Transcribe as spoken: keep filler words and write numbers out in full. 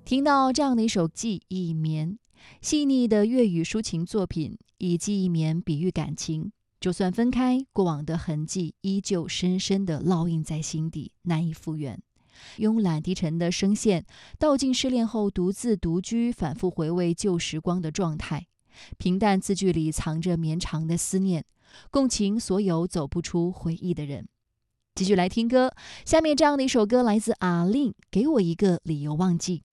听到这样的一首记忆棉，细腻的粤语抒情作品，以记忆棉比喻感情，就算分开，过往的痕迹依旧深深地烙印在心底，难以复原。慵懒低沉的声线，道尽失恋后独自独居，反复回味旧时光的状态。平淡字句里藏着绵长的思念，共情所有走不出回忆的人。继续来听歌，下面这样的一首歌来自阿令，给我一个理由忘记。